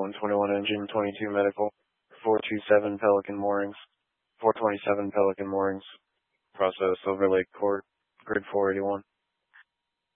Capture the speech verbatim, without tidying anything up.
one twenty-one engine, twenty-two medical, four two seven Pelican moorings, four twenty-seven Pelican moorings, process Silver Lake Court, grid four eighty-one.